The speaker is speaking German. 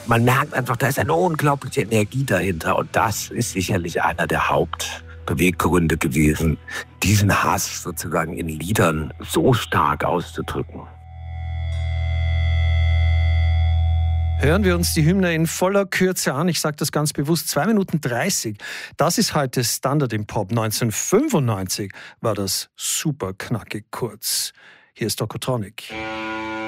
man merkt einfach, da ist eine unglaubliche Energie dahinter. Und das ist sicherlich einer der Hauptbeweggründe gewesen, diesen Hass sozusagen in Liedern so stark auszudrücken. Hören wir uns die Hymne in voller Kürze an. Ich sage das ganz bewusst, 2 Minuten 30. Das ist heute Standard im Pop. 1995 war das super knackig kurz. Hier ist Tokotronic.